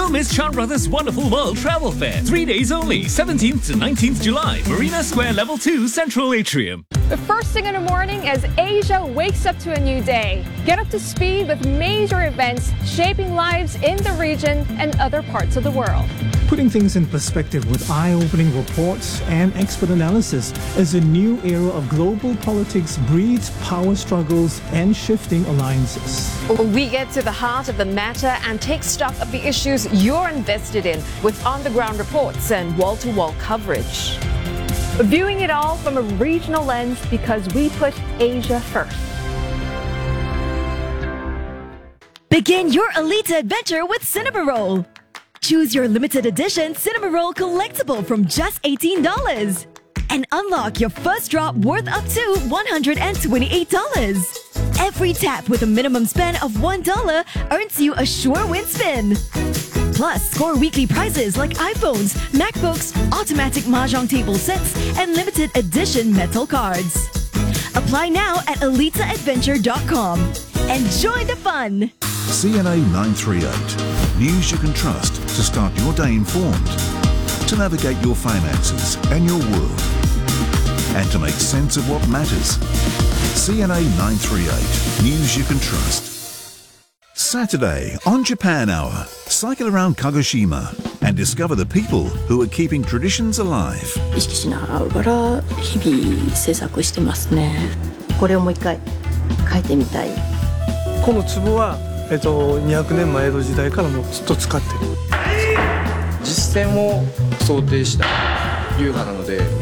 Don't miss Chan Brothers Wonderful World Travel Fair. 3 days only, 17th to 19th July, Marina Square Level 2, Central Atrium. The first thing in the morning as Asia wakes up to a new day. Get up to speed with major events shaping lives in the region and other parts of the world. Putting things in perspective with eye-opening reports and expert analysis as a new era of global politics breeds power struggles and shifting alliances. We get to the heart of the matter and take stock of the issues you're invested in with on-the-ground reports and wall-to-wall coverage. Viewing it all from a regional lens because we put Asia first. Begin your Alita adventure with Cinema Roll. Choose your limited edition Cinema Roll collectible from just $18 and unlock your first drop worth up to $128. Every tap with a minimum spend of $1 earns you a sure win spin. Plus, score weekly prizes like iPhones, MacBooks, automatic mahjong table sets, and limited edition metal cards. Apply now at alitaadventure.com. Enjoy the fun! CNA 938. News you can trust to start your day informed, to navigate your finances and your world, and to make sense of what matters. CNA 938. News you can trust. Saturday on Japan Hour, cycle around Kagoshima and discover the people who are keeping traditions alive. 意識しながら日々制作してますね。これをもう一回書いてみたい。 この壺は200年前江戸時代からもうずっと使ってる。 実践を想定した流儀なので。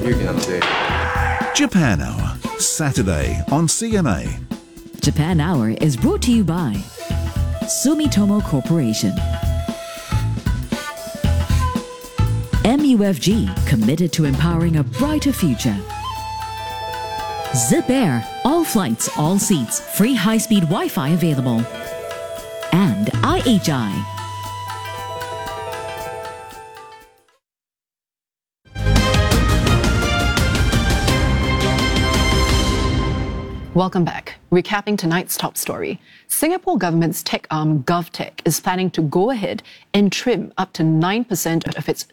Japan Hour, Saturday on CNA. Japan Hour is brought to you by Sumitomo Corporation. MUFG, committed to empowering a brighter future. Zip Air, all flights, all seats, free high-speed Wi-Fi available. And IHI. Welcome back. Recapping tonight's top story. Singapore government's tech arm GovTech is planning to go ahead and trim up to 9% of its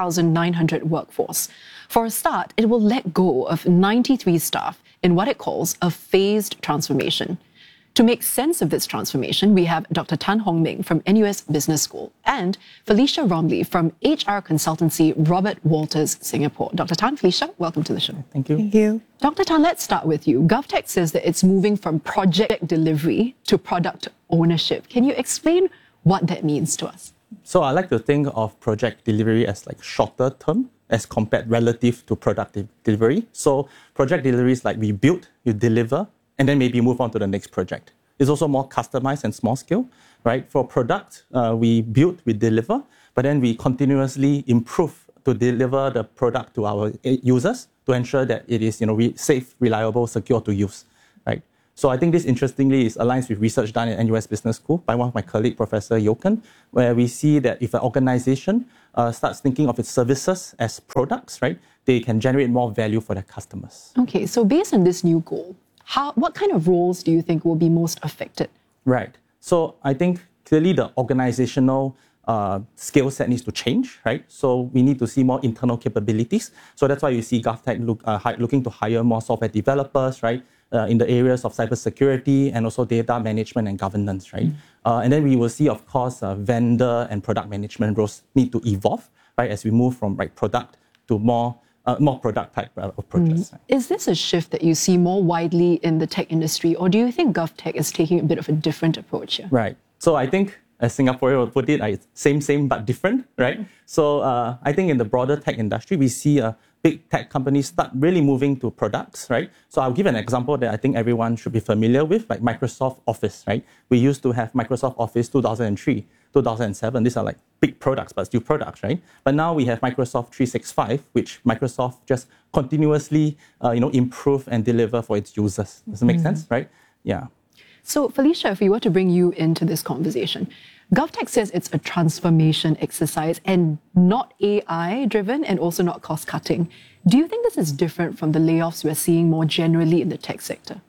3,900 workforce. For a start, it will let go of 93 staff in what it calls a phased transformation. To make sense of this transformation, we have Dr. Tan Hong Ming from NUS Business School and Felicia Romley from HR consultancy Robert Walters Singapore. Dr. Tan, Felicia, welcome to the show. Thank you. Thank you. Dr. Tan, let's start with you. GovTech says that it's moving from project delivery to product ownership. Can you explain what that means to us? So I like to think of project delivery as like shorter term as compared relative to product delivery. So project delivery is like we build, you deliver, and then maybe move on to the next project. It's also more customized and small scale, right? For product, we build, we deliver, but then we continuously improve to deliver the product to our users to ensure that it is, safe, reliable, secure to use, right? So I think this, interestingly, aligns with research done at NUS Business School by one of my colleagues, Professor Yoken, where we see that if an organization starts thinking of its services as products, right, they can generate more value for their customers. Okay, so based on this new goal, what kind of roles do you think will be most affected? Right. So I think clearly the organizational skill set needs to change, right? So we need to see more internal capabilities. So that's why you see GovTech looking to hire more software developers, right? In the areas of cybersecurity and also data management and governance, right? And then we will see, of course, vendor and product management roles need to evolve, right? As we move from product to more product type approaches. Is this a shift that you see more widely in the tech industry, or do you think GovTech is taking a bit of a different approach here? Right. So I think, as Singaporean would put it, same but different, right? So I think in the broader tech industry, we see big tech companies start really moving to products, right? So I'll give an example that I think everyone should be familiar with, like Microsoft Office, right? We used to have Microsoft Office 2003, 2007. These are like big products, but still products, right? But now we have Microsoft 365, which Microsoft just continuously, improve and deliver for its users. Does it make sense, right? Yeah. So Felicia, if we were to bring you into this conversation, GovTech says it's a transformation exercise and not AI-driven and also not cost-cutting. Do you think this is different from the layoffs we're seeing more generally in the tech sector?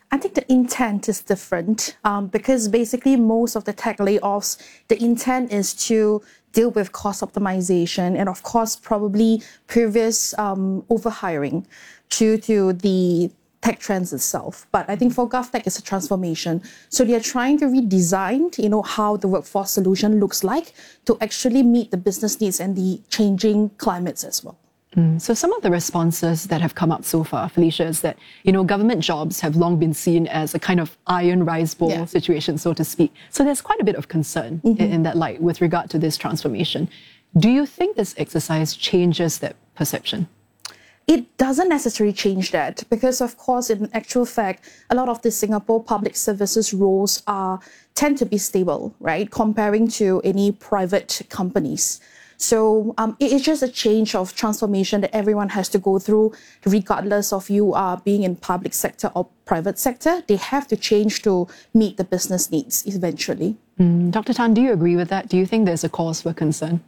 I think the intent is different because basically most of the tech layoffs, the intent is to deal with cost optimization and of course probably previous overhiring due to the tech trends itself. But I think for GovTech, it's a transformation. So they are trying to redesign, how the workforce solution looks like to actually meet the business needs and the changing climates as well. So some of the responses that have come up so far, Felicia, is that, government jobs have long been seen as a kind of iron rice bowl situation, so to speak. So there's quite a bit of concern in that light with regard to this transformation. Do you think this exercise changes that perception? It doesn't necessarily change that because, of course, in actual fact, a lot of the Singapore public services roles tend to be stable, right, comparing to any private companies. So it's just a change of transformation that everyone has to go through, regardless of you being in public sector or private sector. They have to change to meet the business needs eventually. Dr. Tan, do you agree with that? Do you think there's a cause for concern?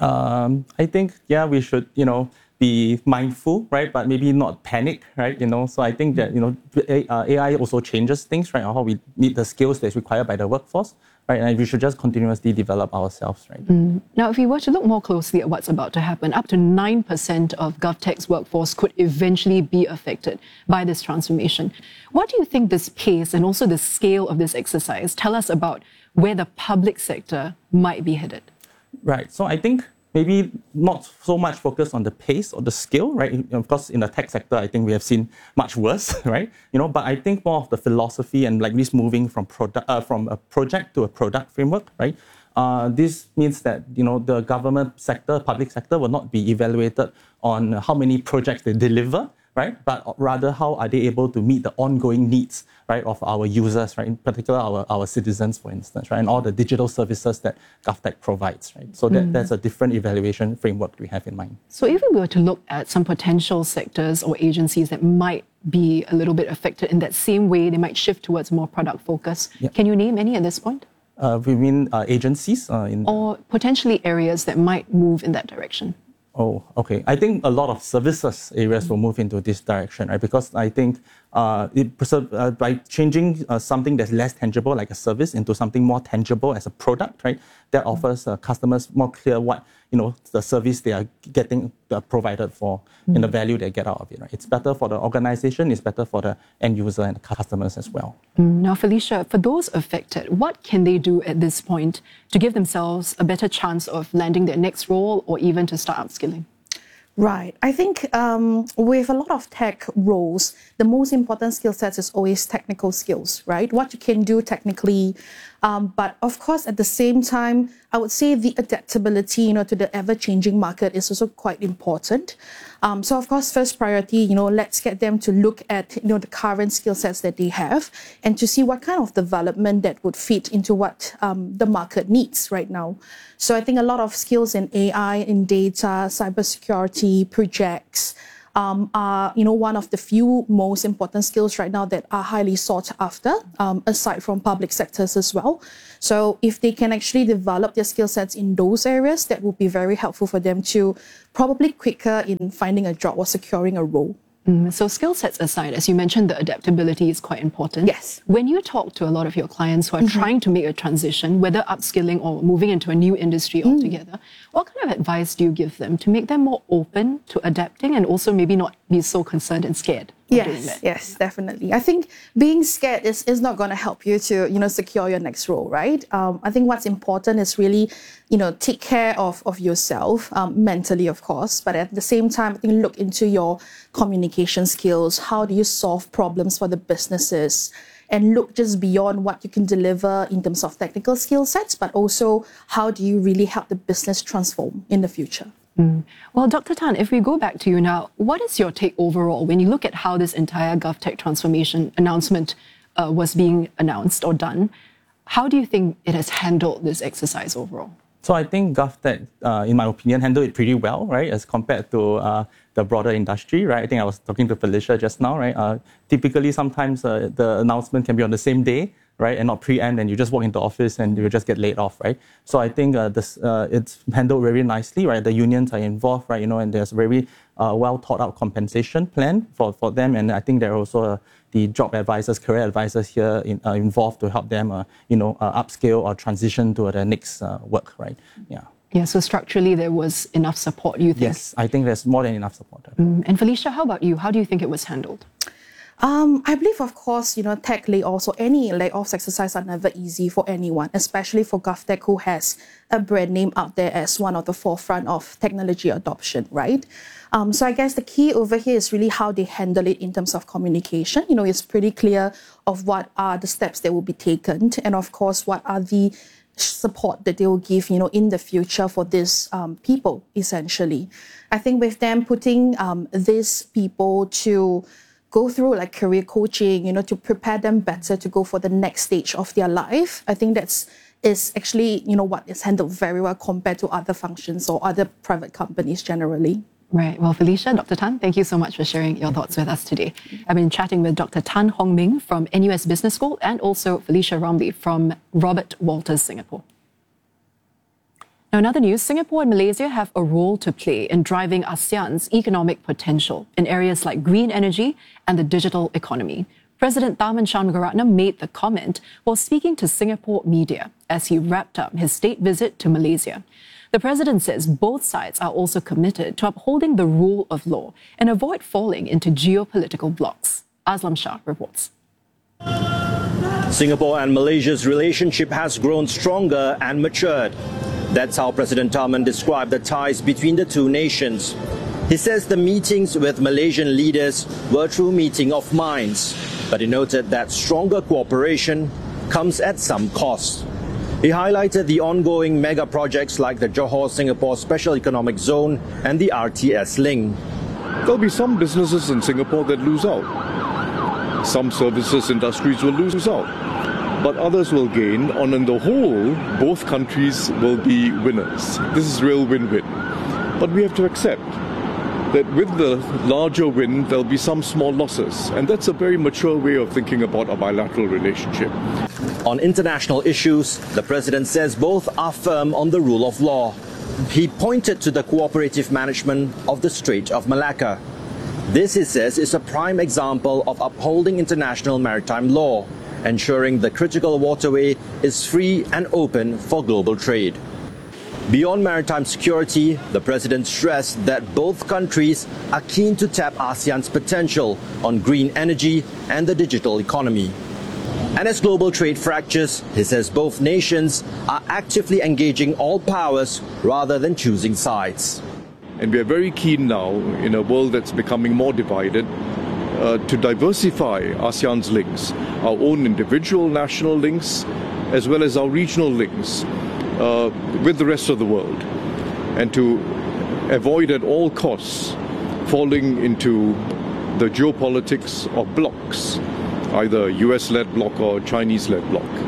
I think, we should, be mindful, right? But maybe not panic, right? So I think that, AI also changes things, right? How we need the skills that's required by the workforce, right? And we should just continuously develop ourselves, right? Now, if we were to look more closely at what's about to happen, up to 9% of GovTech's workforce could eventually be affected by this transformation. What do you think this pace and also the scale of this exercise tell us about where the public sector might be headed? Right. So I think maybe not so much focus on the pace or the scale, right? Of course, in the tech sector, I think we have seen much worse, right? But I think more of the philosophy and like this moving from a project to a product framework, right? This means that, the government sector, public sector will not be evaluated on how many projects they deliver, right? But rather, how are they able to meet the ongoing needs, right, of our users, right? In particular, our citizens, for instance, right? And all the digital services that GovTech provides, right? So that's a different evaluation framework we have in mind. So if we were to look at some potential sectors or agencies that might be a little bit affected in that same way, they might shift towards more product focus. Yep. Can you name any at this point? We mean agencies? Or potentially areas that might move in that direction? Oh, okay. I think a lot of services areas will move into this direction, right? Because I think by changing something that's less tangible, like a service, into something more tangible as a product, right? That offers customers more clear what, the service they are getting provided for and the value they get out of it, right? It's better for the organization, it's better for the end user and the customers as well. Now, Felicia, for those affected, what can they do at this point to give themselves a better chance of landing their next role or even to start upskilling? Right. I think with a lot of tech roles, the most important skill sets is always technical skills, right? What you can do technically. But of course, at the same time, I would say the adaptability, to the ever-changing market is also quite important. So of course, first priority, let's get them to look at, the current skill sets that they have and to see what kind of development that would fit into what the market needs right now. So I think a lot of skills in AI, in data, cybersecurity, projects, are one of the few most important skills right now that are highly sought after, aside from public sectors as well. So if they can actually develop their skill sets in those areas, that will be very helpful for them to probably quicker in finding a job or securing a role. So skill sets aside, as you mentioned, the adaptability is quite important. Yes. When you talk to a lot of your clients who are trying to make a transition, whether upskilling or moving into a new industry altogether, what kind of advice do you give them to make them more open to adapting and also maybe not be so concerned and scared? Yes, definitely. I think being scared is not going to help you to, secure your next role, right? I think what's important is really, take care of yourself, mentally, of course, but at the same time, I think look into your communication skills. How do you solve problems for the businesses? And look just beyond what you can deliver in terms of technical skill sets, but also how do you really help the business transform in the future? Well, Dr. Tan, if we go back to you now, what is your take overall when you look at how this entire GovTech transformation announcement was being announced or done? How do you think it has handled this exercise overall? So I think GovTech, in my opinion, handled it pretty well, right, as compared to the broader industry, right? I think I was talking to Felicia just now, right? Typically, sometimes the announcement can be on the same day, right, and not preempt, and you just walk into office and you just get laid off, right? So I think it's handled very nicely, right? The unions are involved, right, and there's a very well thought out compensation plan for them, and I think there are also the job advisors, career advisors here are involved to help them, upscale or transition to the next work, right? Yeah. Yeah, so structurally there was enough support, you think? Yes, I think there's more than enough support. And Felicia, how about you? How do you think it was handled? I believe, of course, tech layoffs or any layoffs exercise are never easy for anyone, especially for GovTech, who has a brand name out there as one of the forefront of technology adoption, right? So I guess the key over here is really how they handle it in terms of communication. It's pretty clear of what are the steps that will be taken, and of course, what are the support that they will give, in the future for these people, essentially. I think with them putting these people to go through like career coaching, to prepare them better to go for the next stage of their life, I think is actually, what is handled very well compared to other functions or other private companies generally. Right. Well, Felicia, Dr. Tan, thank you so much for sharing your thoughts with us today. I've been chatting with Dr. Tan Hong Ming from NUS Business School and also Felicia Romley from Robert Walters Singapore. Now, in other news, Singapore and Malaysia have a role to play in driving ASEAN's economic potential in areas like green energy and the digital economy. President Tharman Shanmugaratnam made the comment while speaking to Singapore media as he wrapped up his state visit to Malaysia. The president says both sides are also committed to upholding the rule of law and avoid falling into geopolitical blocs. Aslam Shah reports. Singapore and Malaysia's relationship has grown stronger and matured. That's how President Tharman described the ties between the two nations. He says the meetings with Malaysian leaders were true meeting of minds, but he noted that stronger cooperation comes at some cost. He highlighted the ongoing mega projects like the Johor-Singapore Special Economic Zone and the RTS link. There'll be some businesses in Singapore that lose out. Some services industries will lose out, but others will gain. On the whole, both countries will be winners. This is real win-win. But we have to accept that with the larger win, there'll be some small losses. And that's a very mature way of thinking about a bilateral relationship. On international issues, the president says both are firm on the rule of law. He pointed to the cooperative management of the Strait of Malacca. This, he says, is a prime example of upholding international maritime law, ensuring the critical waterway is free and open for global trade. Beyond maritime security, the president stressed that both countries are keen to tap ASEAN's potential on green energy and the digital economy. And as global trade fractures, he says both nations are actively engaging all powers rather than choosing sides. And we are very keen now, in a world that's becoming more divided, to diversify ASEAN's links, our own individual national links, as well as our regional links with the rest of the world, and to avoid at all costs falling into the geopolitics of blocs, either US-led bloc or Chinese-led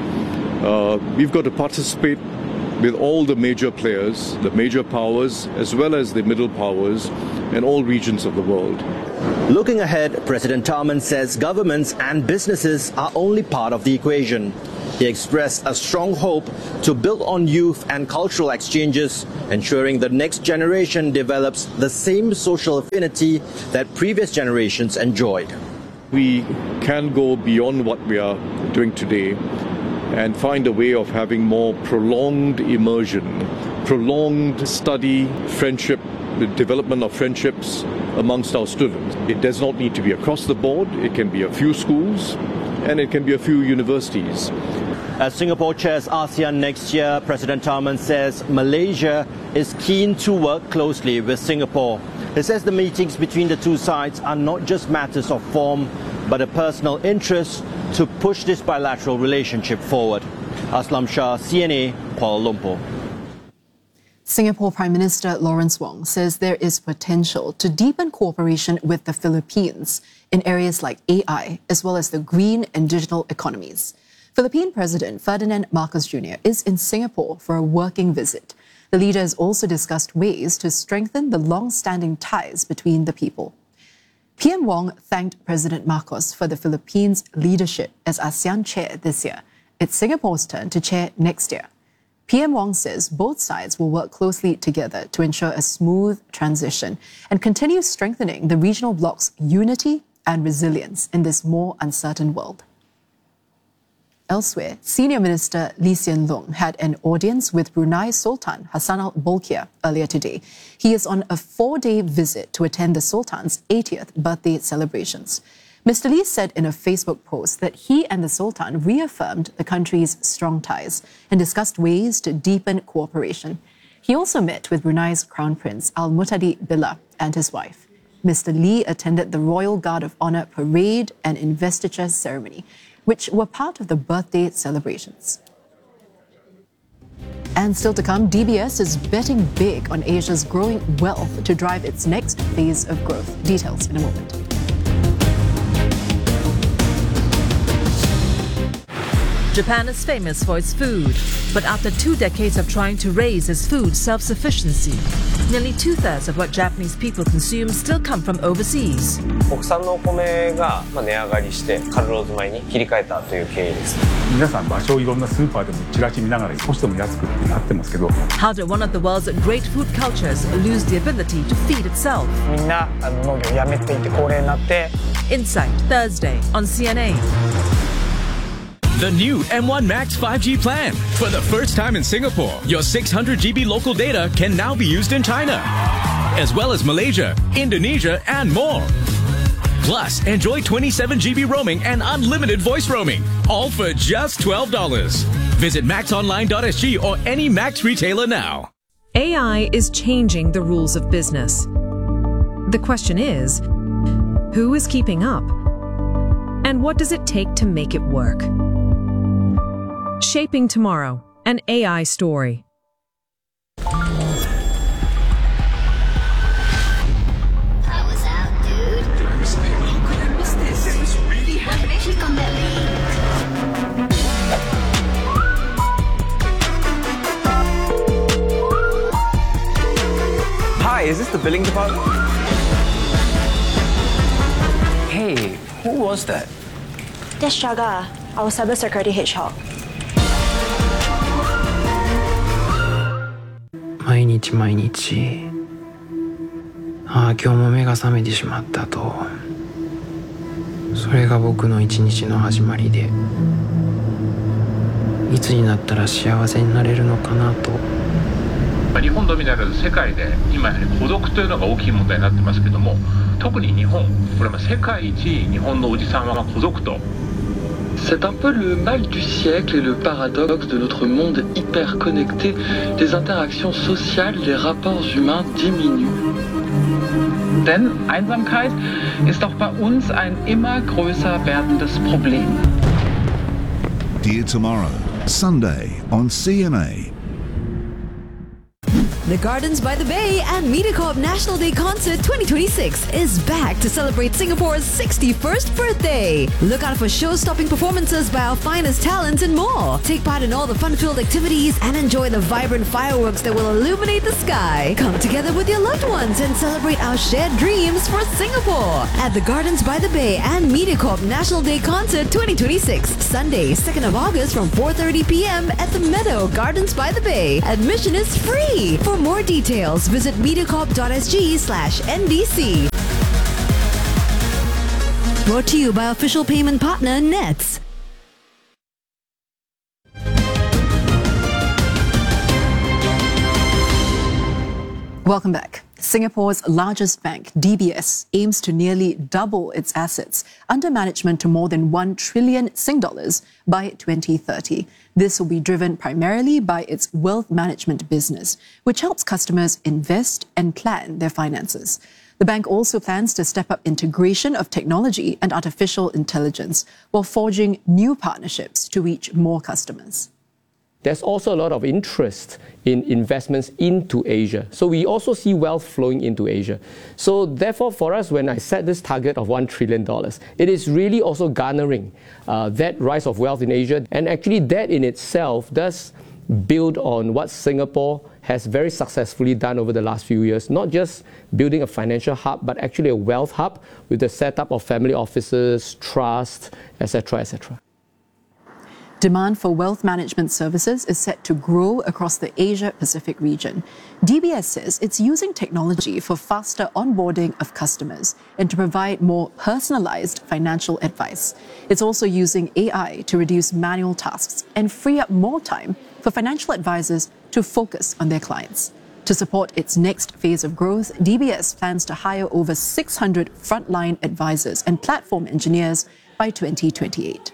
bloc. We've got to participate with all the major players, the major powers, as well as the middle powers in all regions of the world. Looking ahead, President Tharman says governments and businesses are only part of the equation. He expressed a strong hope to build on youth and cultural exchanges, ensuring the next generation develops the same social affinity that previous generations enjoyed. We can go beyond what we are doing today and find a way of having more prolonged immersion, prolonged study, friendship, the development of friendships amongst our students. It does not need to be across the board. It can be a few schools and it can be a few universities. As Singapore chairs ASEAN next year, President Tharman says Malaysia is keen to work closely with Singapore. He says the meetings between the two sides are not just matters of form, but a personal interest to push this bilateral relationship forward. Aslam Shah, CNA, Kuala Lumpur. Singapore Prime Minister Lawrence Wong says there is potential to deepen cooperation with the Philippines in areas like AI, as well as the green and digital economies. Philippine President Ferdinand Marcos Jr. is in Singapore for a working visit. The leaders also discussed ways to strengthen the long-standing ties between the people. PM Wong thanked President Marcos for the Philippines' leadership as ASEAN chair this year. It's Singapore's turn to chair next year. PM Wong says both sides will work closely together to ensure a smooth transition and continue strengthening the regional bloc's unity and resilience in this more uncertain world. Elsewhere, Senior Minister Lee Hsien Loong had an audience with Brunei's Sultan Hassan Al Bolkiah earlier today. He is on a 4-day visit to attend the Sultan's 80th birthday celebrations. Mr. Lee said in a Facebook post that he and the Sultan reaffirmed the country's strong ties and discussed ways to deepen cooperation. He also met with Brunei's Crown Prince Al Muhtadi Billah and his wife. Mr. Lee attended the Royal Guard of Honour parade and investiture ceremony, which were part of the birthday celebrations. And still to come, DBS is betting big on Asia's growing wealth to drive its next phase of growth. Details in a moment. Japan is famous for its food, but after 2 decades of trying to raise its food self-sufficiency, nearly 2/3 of what Japanese people consume still come from overseas. 国産のお米が値上がりしてカルローズ米に切り替えたという経緯です。 皆さん場所をいろんなスーパーでもチラシ見ながら少しでも安くってなってますけど。 How did one of the world's great food cultures lose the ability to feed itself? みんな農業をやめていて高齢になって。 Insight Thursday on CNA. The new M1 Max 5G plan. For the first time in Singapore, your 600 GB local data can now be used in China, as well as Malaysia, Indonesia, and more. Plus, enjoy 27 GB roaming and unlimited voice roaming, all for just $12. Visit maxonline.sg or any Max retailer now. AI is changing the rules of business. The question is, who is keeping up? And what does it take to make it work? Shaping Tomorrow, an AI story. Hi, is this the billing department? Hey, who was that? That's Jaga, our cybersecurity hedgehog. 毎日毎日、ああ今日も目が覚めてしまったと。それが僕の一日の始まりで、いつになったら幸せになれるのかなと。 日本のみならず世界で今やはり孤独というのが大きい問題になってますけども、特に日本、これは世界一日本のおじさんは孤独と。 C'est un peu le mal du siècle et le paradoxe de notre monde hyper connecté. Les interactions sociales, les rapports humains diminuent. Denn Einsamkeit ist auch bei uns ein immer größer werdendes Problem. Dear Tomorrow, Sunday on CNA. The Gardens by the Bay and MediaCorp National Day Concert 2026 is back to celebrate Singapore's 61st birthday. Look out for show-stopping performances by our finest talents and more. Take part in all the fun-filled activities and enjoy the vibrant fireworks that will illuminate the sky. Come together with your loved ones and celebrate our shared dreams for Singapore at the Gardens by the Bay and MediaCorp National Day Concert 2026, Sunday, 2nd of August from 4:30 p.m. at the Meadow Gardens by the Bay. Admission is free. For more details, visit mediacorp.sg/NDC. Brought to you by official payment partner Nets. Welcome back. Singapore's largest bank, DBS, aims to nearly double its assets under management to more than 1 trillion Sing dollars by 2030. This will be driven primarily by its wealth management business, which helps customers invest and plan their finances. The bank also plans to step up integration of technology and artificial intelligence while forging new partnerships to reach more customers. There's also a lot of interest in investments into Asia. So we also see wealth flowing into Asia. So therefore, for us, when I set this target of $1 trillion, it is really also garnering that rise of wealth in Asia. And actually that in itself does build on what Singapore has very successfully done over the last few years, not just building a financial hub, but actually a wealth hub with the setup of family offices, trust, etc., etc. Demand for wealth management services is set to grow across the Asia-Pacific region. DBS says it's using technology for faster onboarding of customers and to provide more personalized financial advice. It's also using AI to reduce manual tasks and free up more time for financial advisors to focus on their clients. To support its next phase of growth, DBS plans to hire over 600 frontline advisors and platform engineers by 2028.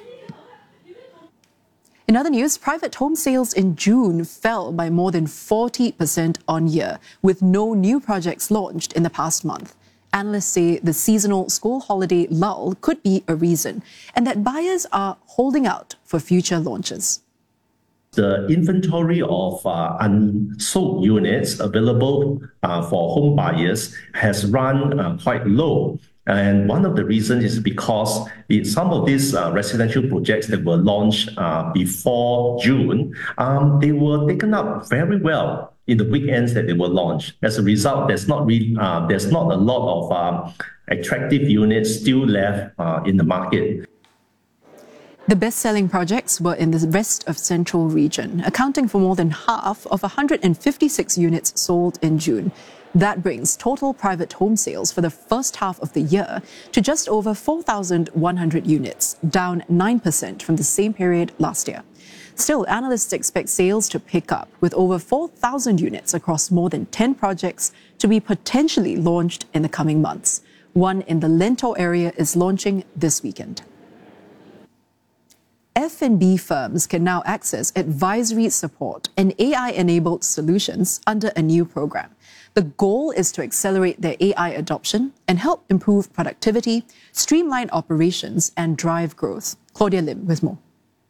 In other news, private home sales in June fell by more than 40% on year, with no new projects launched in the past month. Analysts say the seasonal school holiday lull could be a reason, and that buyers are holding out for future launches. The inventory of unsold units available for home buyers has run quite low. And one of the reasons is because some of these residential projects that were launched before June, they were taken up very well in the weekends that they were launched. As a result, there's not a lot of attractive units still left in the market. The best-selling projects were in the rest of Central region, accounting for more than half of 156 units sold in June. That brings total private home sales for the first half of the year to just over 4,100 units, down 9% from the same period last year. Still, analysts expect sales to pick up, with over 4,000 units across more than 10 projects to be potentially launched in the coming months. One in the Lentor area is launching this weekend. F&B firms can now access advisory support and AI-enabled solutions under a new program. The goal is to accelerate their AI adoption and help improve productivity, streamline operations, and drive growth. Claudia Lim with more.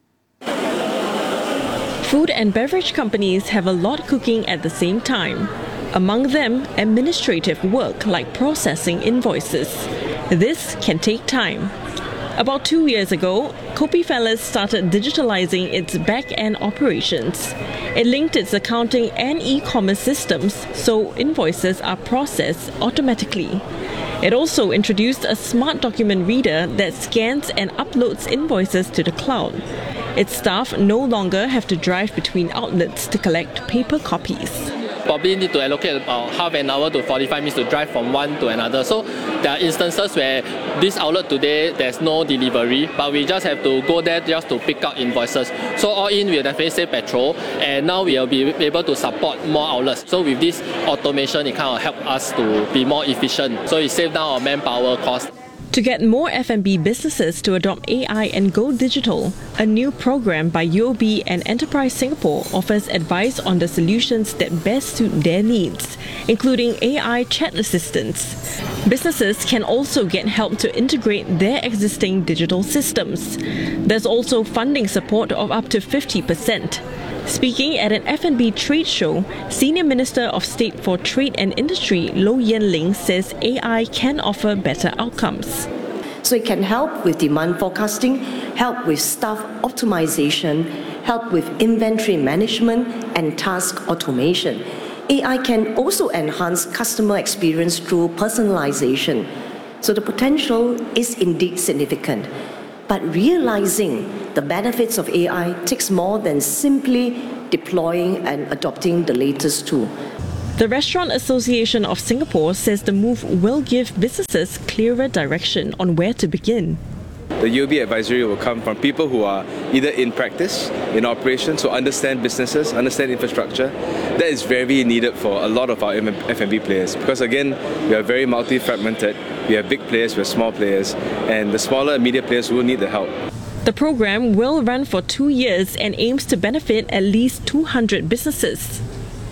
Food and beverage companies have a lot cooking at the same time. Among them, administrative work like processing invoices. This can take time. About 2 years ago, Kopi Fellas started digitalizing its back-end operations. It linked its accounting and e-commerce systems so invoices are processed automatically. It also introduced a smart document reader that scans and uploads invoices to the cloud. Its staff no longer have to drive between outlets to collect paper copies. Probably need to allocate about half an hour to 45 minutes to drive from one to another. So there are instances where this outlet today, there's no delivery, but we just have to go there just to pick up invoices. So all in, we'll definitely save petrol, and now we'll be able to support more outlets. So with this automation, it kind of helps us to be more efficient. So it saves down our manpower cost. To get more F&B businesses to adopt AI and go digital, a new program by UOB and Enterprise Singapore offers advice on the solutions that best suit their needs, including AI chat assistants. Businesses can also get help to integrate their existing digital systems. There's also funding support of up to 50%. Speaking at an F&B trade show, Senior Minister of State for Trade and Industry, Low Yen Ling, says AI can offer better outcomes. So it can help with demand forecasting, help with staff optimization, help with inventory management and task automation. AI can also enhance customer experience through personalization. So the potential is indeed significant. But realizing the benefits of AI takes more than simply deploying and adopting the latest tool. The Restaurant Association of Singapore says the move will give businesses clearer direction on where to begin. The UOB advisory will come from people who are either in practice, in operations, who understand businesses, understand infrastructure. That is very needed for a lot of our F&B players because, again, we are very multi-fragmented. We have big players, we have small players, and the smaller and medium players will need the help. The program will run for 2 years and aims to benefit at least 200 businesses.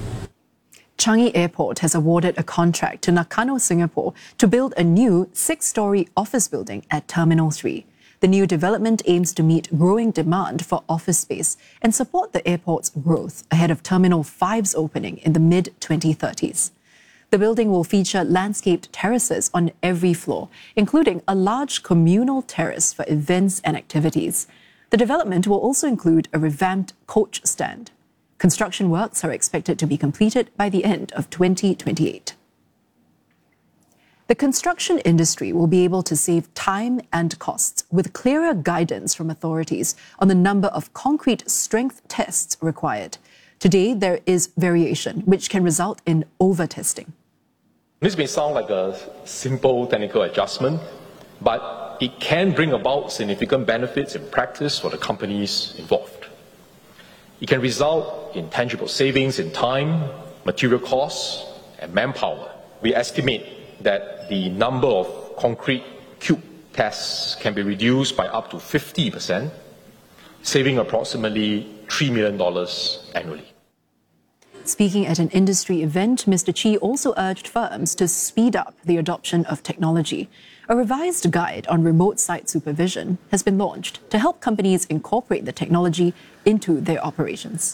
Changi Airport has awarded a contract to Nakano Singapore to build a new 6-story office building at Terminal 3. The new development aims to meet growing demand for office space and support the airport's growth ahead of Terminal 5's opening in the mid-2030s. The building will feature landscaped terraces on every floor, including a large communal terrace for events and activities. The development will also include a revamped coach stand. Construction works are expected to be completed by the end of 2028. The construction industry will be able to save time and costs with clearer guidance from authorities on the number of concrete strength tests required. Today, there is variation, which can result in over-testing. This may sound like a simple technical adjustment, but it can bring about significant benefits in practice for the companies involved. It can result in tangible savings in time, material costs, and manpower. We estimate that the number of concrete cube tests can be reduced by up to 50%, saving approximately $3 million annually. Speaking at an industry event, Mr. Chi also urged firms to speed up the adoption of technology. A revised guide on remote site supervision has been launched to help companies incorporate the technology into their operations.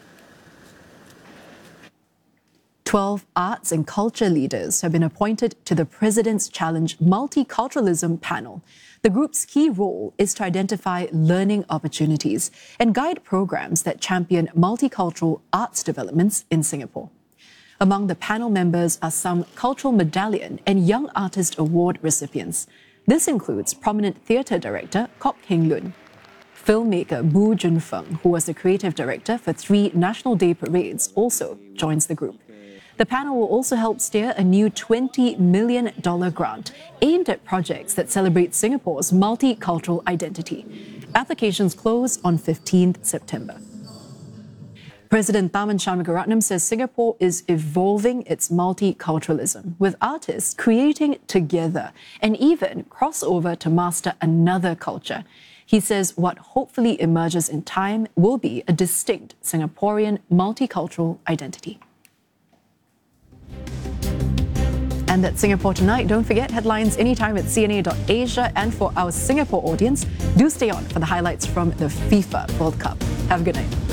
12 arts and culture leaders have been appointed to the President's Challenge Multiculturalism Panel. The group's key role is to identify learning opportunities and guide programs that champion multicultural arts developments in Singapore. Among the panel members are some Cultural Medallion and Young Artist Award recipients. This includes prominent theatre director Kok Heng Lun, filmmaker Bu Jun Feng, who was the creative director for 3 National Day parades, also joins the group. The panel will also help steer a new $20 million grant aimed at projects that celebrate Singapore's multicultural identity. Applications close on 15th September. President Tharman Shanmugaratnam says Singapore is evolving its multiculturalism, with artists creating together and even cross over to master another culture. He says what hopefully emerges in time will be a distinct Singaporean multicultural identity. And that's Singapore Tonight. Don't forget headlines anytime at cna.asia. And for our Singapore audience, do stay on for the highlights from the FIFA World Cup. Have a good night.